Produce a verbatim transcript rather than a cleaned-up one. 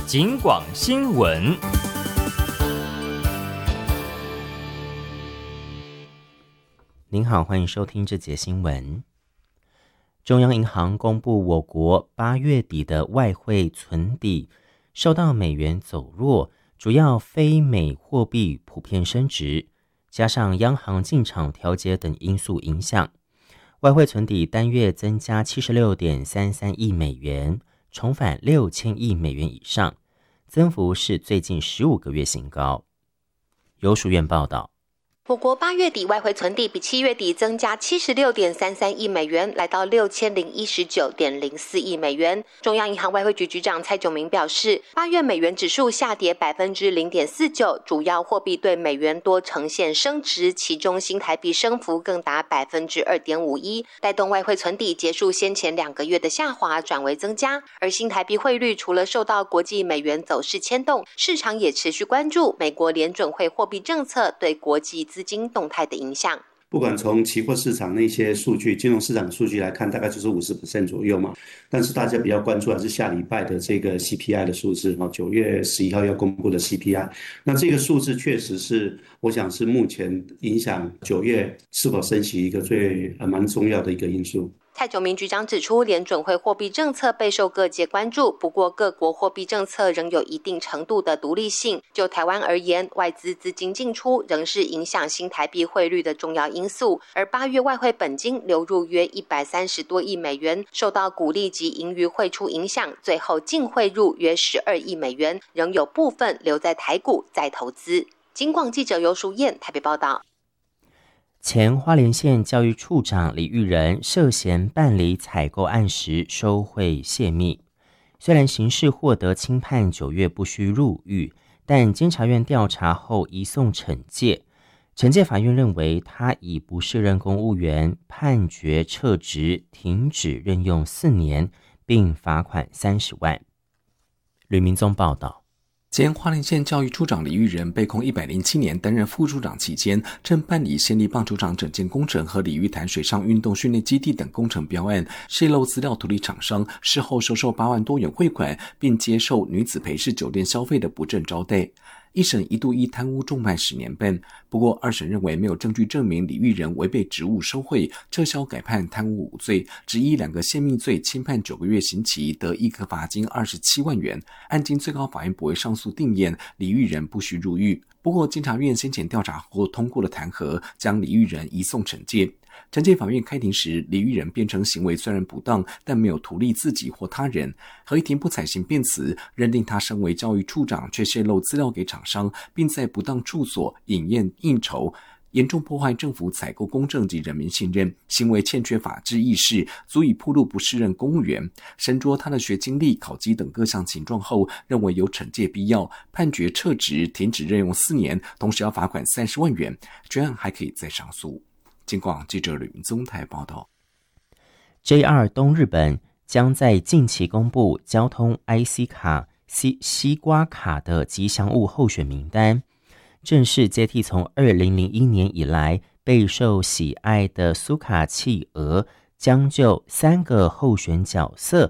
警广新闻。 您好，欢迎收听这节新闻。中央银行公布我国八月底的外汇存底，受到美元走弱，主要非美货币普遍升值，加上央行进场调节等因素影响，外汇存底单月增加 七十六点三三亿美元，重返六千亿美元以上，增幅是最近十五个月新高。由书院报道， 我国八月底外汇存底比七月底增加 七十六点三三亿美元，来到 六千零一十九点零四亿美元。中央银行外汇局局长蔡炯明表示，八月美元指数下跌 百分之零点四九， 主要货币对美元多呈现升值，其中新台币升幅更达 百分之二点五一， 带动外汇存底结束先前两个月的下滑，转为增加。而新台币汇率除了受到国际美元走势牵动，市场也持续关注美国联准会货币政策对国际资金动态的影响。 不管从期货市场那些数据、金融市场数据来看，大概就是 百分之五十 左右嘛。但是大家比较关注还是下礼拜的这个 C P I 的数字，九月十一号要公布的 C P I。那这个数字确实是，我想是目前影响九月是否升息一个最呃蛮重要的一个因素。 蔡炯明局长指出，联准会货币政策备受各界关注，不过各国货币政策仍有一定程度的独立性。就台湾而言，外资资金进出仍是影响新台币汇率的重要因素，而八月外汇本金流入约一百三十多亿美元，受到股利及盈余汇出影响，最后净汇入约十二亿美元，仍有部分留在台股再投资。警广记者游淑燕台北报道。 前花莲县教育处长李玉仁涉嫌办理采购案时收贿泄密，虽然刑事获得轻判九月不需入狱，但监察院调查后移送惩戒。惩戒法院认为他已不适任公务员，判决撤职，停止任用四年，并罚款三十万。吕明宗报道。 前花莲县教育处长李玉仁被控一百零七年担任副处长期间，正办理县立棒球场整建工程和鲤鱼潭水上运动训练基地等工程标案，泄露资料图利厂商，事后收受八万多元汇款，并接受女子陪侍酒店消费的不正招待。一审一度依贪污重判十年半，不过二审认为没有证据证明李玉仁违背职务收贿，撤销改判贪污无罪，只依两个泄密罪轻判九个月刑期，得一颗罚金二十七万元。案经最高法院驳回上诉定谳，李玉仁不需入狱。不过监察院先前调查后通过了弹劾，将李玉仁移送惩戒。惩戒法院开庭时，李玉仁辩称行为虽然不当，但没有图利自己或他人。合议庭不采信辩词，认定他身为教育处长却泄露资料给厂商，并在不当处所饮宴应酬，严重破坏政府采购公正及人民信任，行为欠缺法治意识，足以暴露不适任公务员。审酌他的学经历、考绩等各项情状后，认为有惩戒必要，判决撤职，停止任用四年，同时要罚款三十万元。决案还可以再上诉。警广记者吕明宗台报道。 J R 东日本将在近期公布交通 I C 卡、西西瓜卡的吉祥物候选名单，正式接替从二零零一年以来备受喜爱的苏卡企鹅，将就三个候选角色